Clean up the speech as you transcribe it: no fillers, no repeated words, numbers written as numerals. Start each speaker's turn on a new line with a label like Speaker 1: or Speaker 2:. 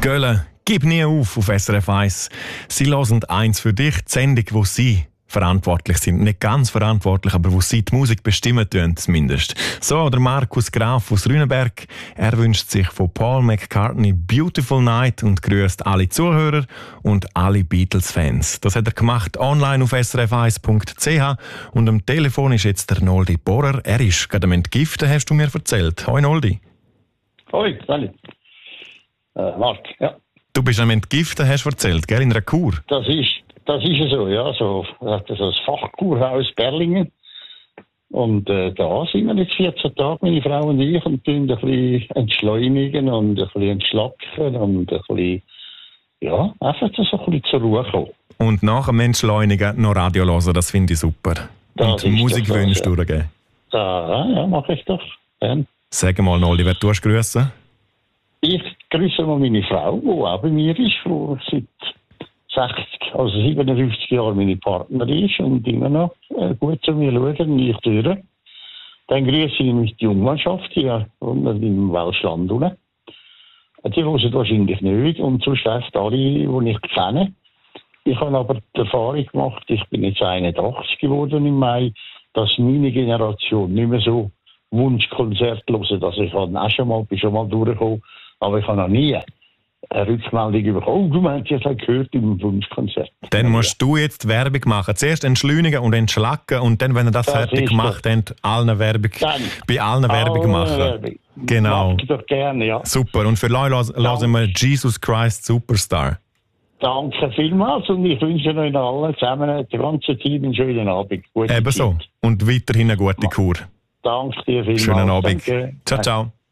Speaker 1: Gölle, gib nie auf SRF 1. Sie hören eins für dich, die Sendung, wo Sie verantwortlich sind. Nicht ganz verantwortlich, aber wo Sie die Musik bestimmen tun, zumindest. So, der Markus Graf aus Rüneberg. Er wünscht sich von Paul McCartney Beautiful Night und grüßt alle Zuhörer und alle Beatles-Fans. Das hat er gemacht online auf srf1.ch und am Telefon ist jetzt der Noldi Bohrer. Er ist gerade am Entgiften, hast du mir erzählt. Hoi Noldi.
Speaker 2: Hoi, Sally. Marc, ja.
Speaker 1: Du bist am Entgiften, hast du erzählt, gell, in einer Kur?
Speaker 2: Das ist ja so, ja. So, das ist das Fachkurhaus Berlingen. Und da sind wir jetzt 14 Tage, meine Frau und ich, und tun ein bisschen entschleunigen und ein bisschen entschlacken und ein bisschen, ja, einfach so ein bisschen zur Ruhe kommen.
Speaker 1: Und nach dem Entschleunigen noch Radio hören, das finde ich super.
Speaker 2: Das
Speaker 1: und Musikwünsche
Speaker 2: ja.
Speaker 1: durchgeben.
Speaker 2: Ja, mache ich doch.
Speaker 1: Sag mal, Noldi, wer tust du grüßen?
Speaker 2: Ich grüße mal meine Frau, die auch bei mir ist, die seit 57 Jahren meine Partnerin ist und immer noch gut zu mir schaut und ich durch. Dann grüße ich mich die Jungmannschaft hier unten im Welschland. Die hören wahrscheinlich nicht und sonst einfach alle, die ich kenne. Ich habe aber die Erfahrung gemacht, ich bin jetzt 81 geworden im Mai, dass meine Generation nicht mehr so Wunschkonzert hören, dass ich auch schon mal durchgekommen, aber ich habe noch nie eine Rückmeldung bekommen. Oh, du meinst, ich habe gehört im Wunschkonzert.
Speaker 1: Dann musst du jetzt Werbung machen. Zuerst entschleunigen und entschlacken und dann, wenn ihr das fertig gemacht habt, bei allen Werbung machen. Genau.
Speaker 2: Mach ich doch gerne, ja.
Speaker 1: Super. Und für Leute hören wir Jesus Christ Superstar.
Speaker 2: Danke vielmals und ich wünsche euch allen zusammen, der ganzen Team, einen schönen Abend.
Speaker 1: Ebenso. Und weiterhin eine gute Kur.
Speaker 2: Danke dir vielmals.
Speaker 1: Schönen Abend.
Speaker 2: Danke.
Speaker 1: Ciao, ciao.